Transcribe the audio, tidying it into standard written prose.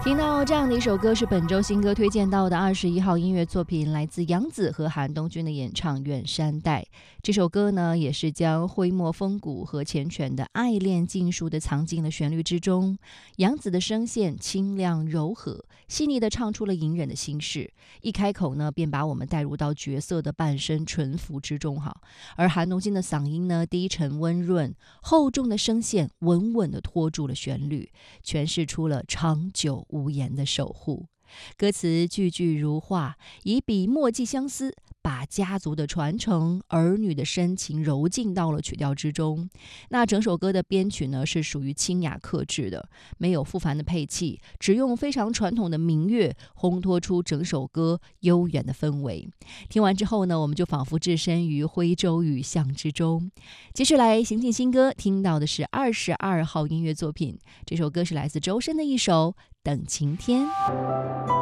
听到这样的一首歌，是本周新歌推荐到的21号音乐作品，来自杨紫和韩东君的演唱《远山黛》。这首歌呢，也是将徽墨风骨和缱绻的爱恋尽数的藏进了旋律之中。杨紫的声线清亮柔和，细腻的唱出了隐忍的心事，一开口呢，便把我们带入到角色的半生沉浮之中哈。而韩东君的嗓音呢，低沉温润，厚重的声线稳稳地拖住了旋律，诠释出了长久无言的守护。歌词句句如画，以笔墨迹相思，把家族的传承、儿女的深情揉进到了曲调之中。那整首歌的编曲呢，是属于清雅克制的，没有复繁的配器，只用非常传统的民乐烘托出整首歌悠远的氛围。听完之后呢，我们就仿佛置身于徽州雨巷之中。接下来行进新歌，听到的是22号音乐作品，这首歌是来自周深的一首《等晴天》。